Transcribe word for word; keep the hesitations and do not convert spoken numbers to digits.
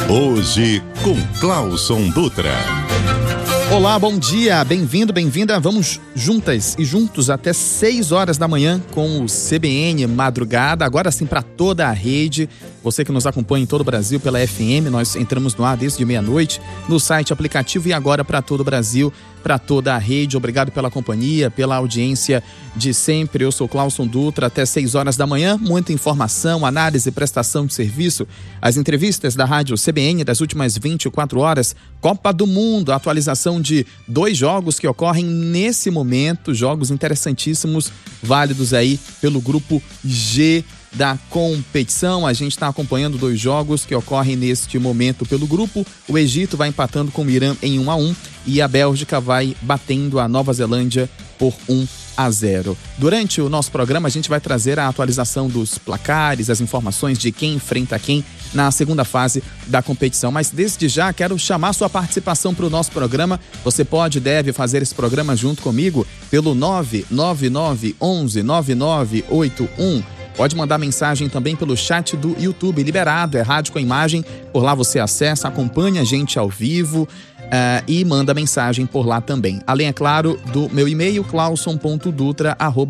Hoje com Clauson Dutra. Olá, bom dia, bem-vindo, bem-vinda. Vamos juntas e juntos até seis horas da manhã com o C B N Madrugada, agora sim para toda a rede. Você que nos acompanha em todo o Brasil pela F M, nós entramos no ar desde meia-noite, no site, aplicativo e agora para todo o Brasil, para toda a rede. Obrigado pela companhia, pela audiência de sempre. Eu sou Clauson Dutra, até seis horas da manhã, muita informação, análise, prestação de serviço, as entrevistas da rádio C B N das últimas vinte e quatro horas, Copa do Mundo, atualização de dois jogos que ocorrem nesse momento, jogos interessantíssimos, válidos aí pelo grupo G da competição. A gente está acompanhando dois jogos que ocorrem neste momento pelo grupo. O Egito vai empatando com o Irã em um a um e a Bélgica vai batendo a Nova Zelândia por um a zero. Durante o nosso programa a gente vai trazer a atualização dos placares, as informações de quem enfrenta quem na segunda fase da competição. Mas desde já quero chamar sua participação para o nosso programa. Você pode e deve fazer esse programa junto comigo pelo nove nove nove onze nove nove oito um. Pode mandar mensagem também pelo chat do YouTube, liberado, é rádio com imagem. Por lá você acessa, acompanha a gente ao vivo uh, e manda mensagem por lá também. Além, é claro, do meu e-mail, clauson ponto dutra arroba